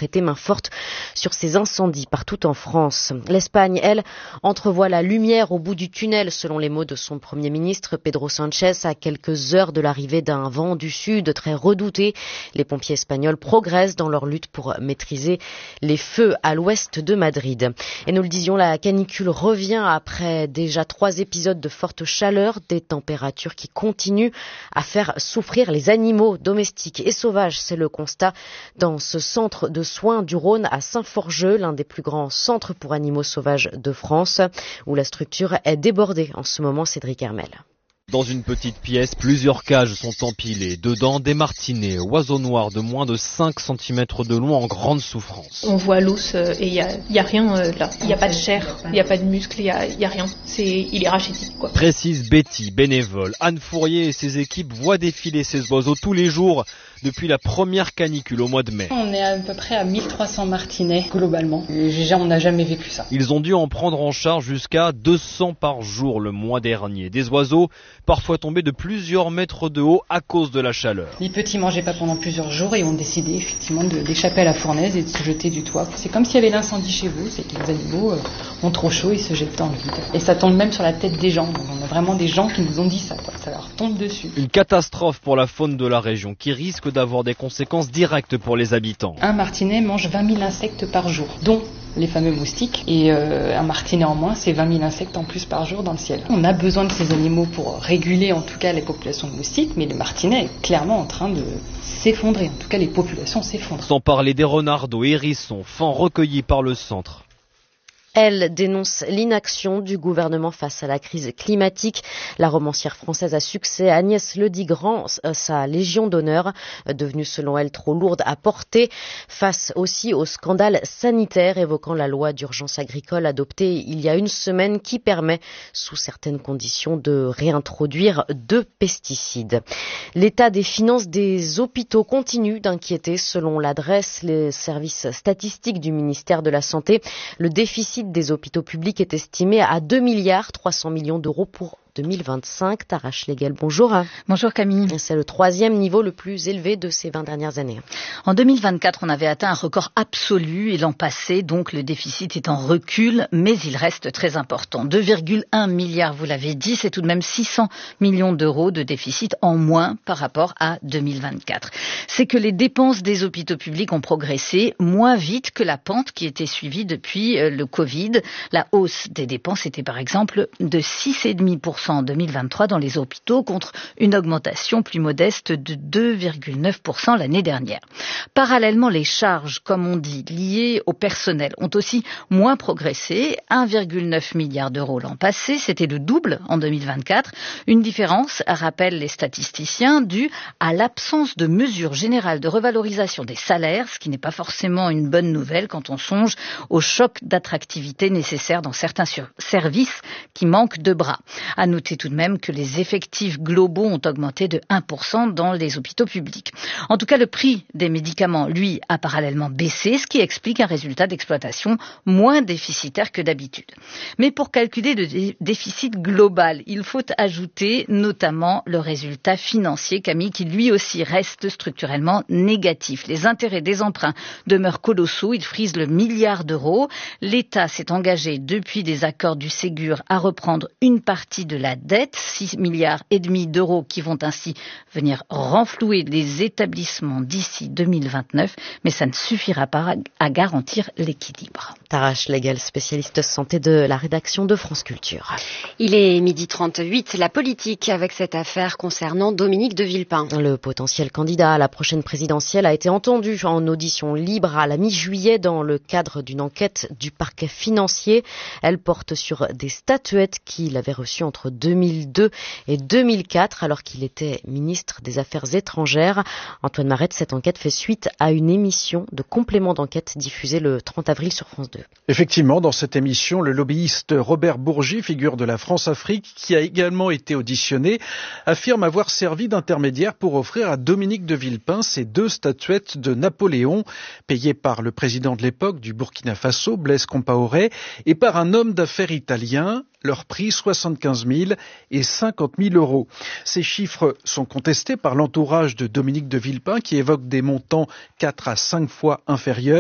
prêter main forte sur ces incendies partout en France. L'Espagne, elle, entrevoit la lumière au bout du tunnel, selon les mots de son Premier ministre Pedro Sánchez, à quelques heures de l'arrivée d'un vent du sud très redouté. Les pompiers espagnols progressent dans leur lutte pour maîtriser les feux à l'ouest de Madrid. Et nous le disions, la canicule revient après déjà 3 épisodes de forte chaleur, des températures qui continuent à faire souffrir les animaux domestiques et sauvages. C'est le constat dans ce centre de soins du Rhône à Saint-Forgeux, l'un des plus grands centres pour animaux sauvages de France, où la structure est débordée en ce moment. Cédric Hermel. Dans une petite pièce, plusieurs cages sont empilées. Dedans, des martinets, oiseaux noirs de moins de 5 cm de long en grande souffrance. On voit l'os et il y a rien là. Il n'y a pas de chair, il n'y a pas de muscle, il y a rien. Il est rachitique, quoi. Précise Betty, bénévole. Anne Fourier et ses équipes voient défiler ces oiseaux tous les jours depuis la première canicule au mois de mai. On est à peu près à 1300 martinets globalement. On n'a jamais vécu ça. Ils ont dû en prendre en charge jusqu'à 200 par jour le mois dernier. Des oiseaux parfois tombés de plusieurs mètres de haut à cause de la chaleur. Les petits mangeaient pas pendant plusieurs jours et ont décidé effectivement d'échapper à la fournaise et de se jeter du toit. C'est comme s'il y avait l'incendie chez vous, c'est que les animaux ont trop chaud et se jettent dans le vide. Et ça tombe même sur la tête des gens. Donc on a vraiment des gens qui nous ont dit ça, quoi. Ça leur tombe dessus. Une catastrophe pour la faune de la région qui risque d'avoir des conséquences directes pour les habitants. Un martinet mange 20 000 insectes par jour, dont les fameux moustiques. Et un martinet en moins, c'est 20 000 insectes en plus par jour dans le ciel. On a besoin de ces animaux pour réguler en tout cas les populations de moustiques, mais le martinet est clairement en train de s'effondrer. En tout cas, les populations s'effondrent. Sans parler des renardeaux, hérissons, faons recueillis par le centre. Elle dénonce l'inaction du gouvernement face à la crise climatique. La romancière française à succès, Agnès Ledit-Grand, sa Légion d'honneur, devenue selon elle trop lourde à porter, face aussi au scandale sanitaire évoquant la loi d'urgence agricole adoptée il y a une semaine qui permet, sous certaines conditions, de réintroduire 2 pesticides. L'état des finances des hôpitaux continue d'inquiéter. Selon l'adresse, les services statistiques du ministère de la Santé, le déficit des hôpitaux publics est estimé à 2,3 milliards d'euros pour 2025. Tara Schlegel, bonjour. Bonjour Camille. C'est le 3e niveau le plus élevé de ces 20 dernières années. En 2024, on avait atteint un record absolu et l'an passé, donc le déficit est en recul, mais il reste très important. 2,1 milliards, vous l'avez dit, c'est tout de même 600 millions d'euros de déficit en moins par rapport à 2024. C'est que les dépenses des hôpitaux publics ont progressé moins vite que la pente qui était suivie depuis le Covid. La hausse des dépenses était par exemple de 6,5% en 2023 dans les hôpitaux contre une augmentation plus modeste de 2,9% l'année dernière. Parallèlement, les charges, comme on dit, liées au personnel ont aussi moins progressé, 1,9 milliard d'euros l'an passé, c'était le double en 2024. Une différence, rappellent les statisticiens, due à l'absence de mesures générales de revalorisation des salaires, ce qui n'est pas forcément une bonne nouvelle quand on songe au choc d'attractivité nécessaire dans certains services qui manquent de bras. À noter tout de même que les effectifs globaux ont augmenté de 1% dans les hôpitaux publics. En tout cas, le prix des médicaments, lui, a parallèlement baissé, ce qui explique un résultat d'exploitation moins déficitaire que d'habitude. Mais pour calculer le déficit global, il faut ajouter notamment le résultat financier, Camille, qui lui aussi reste structurellement négatif. Les intérêts des emprunts demeurent colossaux, ils frisent le milliard d'euros. L'État s'est engagé depuis des accords du Ségur à reprendre une partie de la dette, 6,5 milliards d'euros qui vont ainsi venir renflouer les établissements d'ici 2029, mais ça ne suffira pas à garantir l'équilibre. Tara Schlegel, spécialiste santé de la rédaction de France Culture. Il est 12h38, la politique avec cette affaire concernant Dominique de Villepin. Le potentiel candidat à la prochaine présidentielle a été entendu en audition libre à la mi-juillet dans le cadre d'une enquête du parquet financier. Elle porte sur des statuettes qu'il avait reçues entre 2002 et 2004 alors qu'il était ministre des Affaires étrangères. Antoine Marette, cette enquête fait suite à une émission de complément d'enquête diffusée le 30 avril sur France 2. Effectivement, dans cette émission, le lobbyiste Robert Bourgi, figure de la France-Afrique, qui a également été auditionné, affirme avoir servi d'intermédiaire pour offrir à Dominique de Villepin ces 2 statuettes de Napoléon, payées par le président de l'époque du Burkina Faso, Blaise Compaoré, et par un homme d'affaires italien. Leur prix 75 000 et 50 000 euros. Ces chiffres sont contestés par l'entourage de Dominique de Villepin qui évoque des montants 4 à 5 fois inférieurs.